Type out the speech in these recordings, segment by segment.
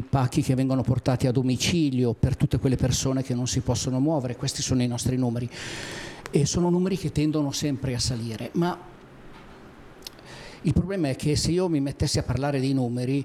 pacchi che vengono portati a domicilio per tutte quelle persone che non si possono muovere. Questi sono i nostri numeri e sono numeri che tendono sempre a salire, ma il problema è che se io mi mettessi a parlare dei numeri,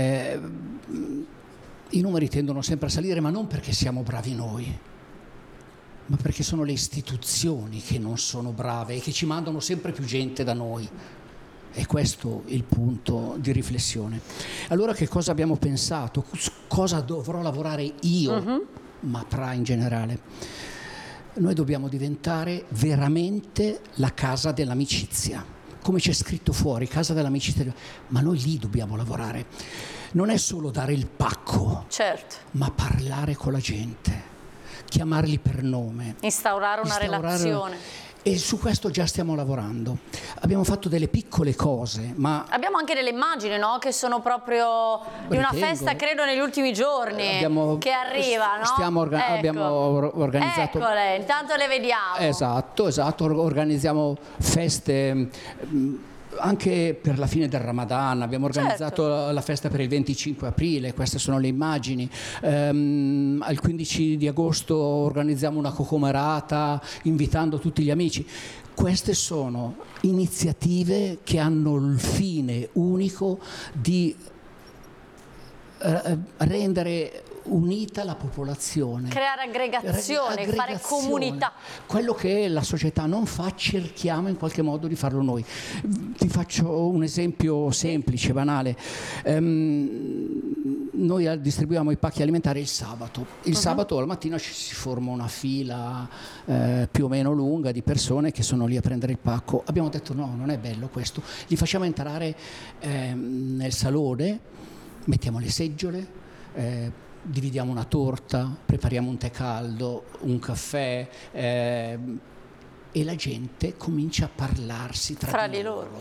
i numeri tendono sempre a salire, ma non perché siamo bravi noi, ma perché sono le istituzioni che non sono brave e che ci mandano sempre più gente da noi. E questo è il punto di riflessione. Allora che cosa abbiamo pensato? Cosa dovrò lavorare io, ma PRA in generale? Noi dobbiamo diventare veramente la casa dell'amicizia, come c'è scritto fuori, casa dell'amicizia, ma noi lì dobbiamo lavorare. Non è solo dare il pacco, certo, ma parlare con la gente, chiamarli per nome, instaurare una relazione. E su questo già stiamo lavorando. Abbiamo fatto delle piccole cose, ma abbiamo anche delle immagini, no? Che sono proprio di una festa, credo, negli ultimi giorni, che arriva, no? Abbiamo organizzato. Eccole, intanto le vediamo. Esatto, organizziamo feste anche per la fine del Ramadan. Abbiamo organizzato la festa per il 25 aprile, queste sono le immagini. Al 15 di agosto organizziamo una cocomerata invitando tutti gli amici. Queste sono iniziative che hanno il fine unico di rendere unita la popolazione, creare aggregazione, fare comunità. Quello che la società non fa, cerchiamo in qualche modo di farlo noi. Ti faccio un esempio semplice, banale. Noi distribuiamo i pacchi alimentari il sabato. Il sabato al mattino ci si forma una fila più o meno lunga di persone che sono lì a prendere il pacco. Abbiamo detto no, non è bello questo. Li facciamo entrare nel salone, mettiamo le seggiole, dividiamo una torta, prepariamo un tè caldo, un caffè e la gente comincia a parlarsi tra di loro.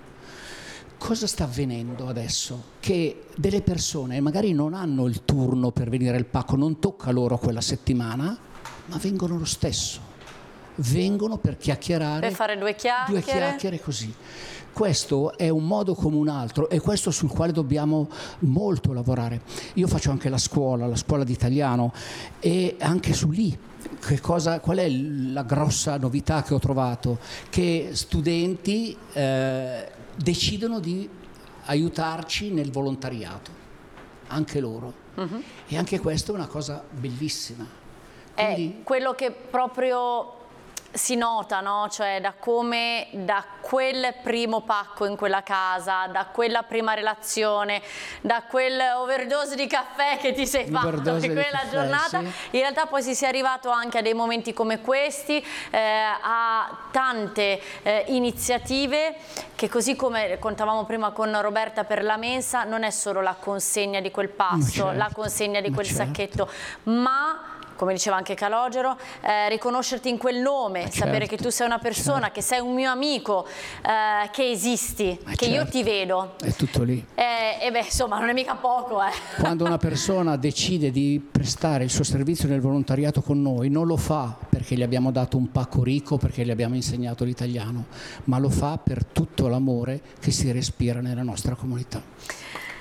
Cosa sta avvenendo adesso? Che delle persone magari non hanno il turno per venire al pacco, non tocca loro quella settimana, ma vengono lo stesso. Vengono per chiacchierare. Per fare due chiacchiere. Due chiacchiere così. Questo è un modo come un altro e questo sul quale dobbiamo molto lavorare. Io faccio anche la scuola di italiano e anche su lì qual è la grossa novità che ho trovato? Che studenti decidono di aiutarci nel volontariato, anche loro. E anche questa è una cosa bellissima. Quindi, è quello che proprio si nota, no? Cioè da come da quel primo pacco in quella casa, da quella prima relazione, da quel overdose di caffè che ti sei fatto in quella giornata, in realtà poi si sia arrivato anche a dei momenti come questi, a tante iniziative che, così come contavamo prima con Roberta per la mensa, non è solo la consegna di quel pasto, la consegna di quel sacchetto, ma come diceva anche Calogero, riconoscerti in quel nome, sapere che tu sei una persona, che sei un mio amico, che esisti, che io ti vedo. È tutto lì. E beh, insomma, non è mica poco. Quando una persona decide di prestare il suo servizio nel volontariato con noi, non lo fa perché gli abbiamo dato un pacco ricco, perché gli abbiamo insegnato l'italiano, ma lo fa per tutto l'amore che si respira nella nostra comunità.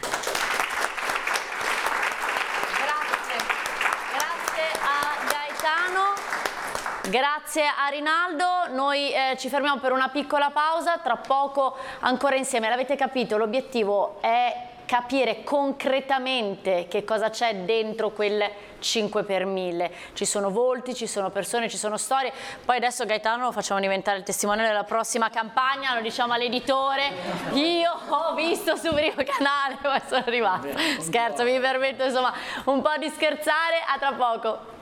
Grazie a Rinaldo, noi ci fermiamo per una piccola pausa, tra poco ancora insieme. L'avete capito, l'obiettivo è capire concretamente che cosa c'è dentro quel 5 per 1000. Ci sono volti, ci sono persone, ci sono storie. Poi adesso Gaetano lo facciamo diventare il testimone della prossima campagna, lo diciamo all'editore. Io ho visto su Primo Canale come sono arrivata. Scherzo, mi permetto insomma un po' di scherzare. A tra poco.